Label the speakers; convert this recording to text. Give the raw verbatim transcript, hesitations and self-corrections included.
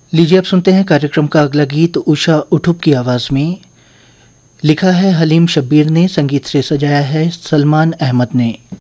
Speaker 1: लीजिए अब सुनते हैं कार्यक्रम का अगला गीत उषा उठुप की आवाज़ में। लिखा है हलीम शब्बीर ने, संगीत से सजाया है सलमान अहमद ने।